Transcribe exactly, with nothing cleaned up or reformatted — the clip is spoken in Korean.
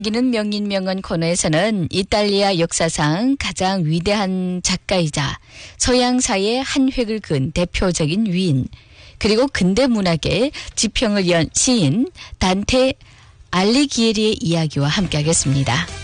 이기는 명인명언 코너에서는 이탈리아 역사상 가장 위대한 작가이자 서양사의 한 획을 그은 대표적인 위인, 그리고 근대 문학의 지평을 연 시인 단테 알리기에리의 이야기와 함께하겠습니다.